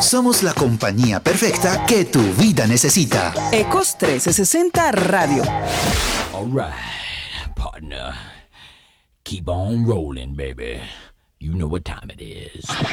Somos la compañía perfecta que tu vida necesita. Ecos 1360 Radio. All right, partner. Keep on rolling, baby. You know what time it is.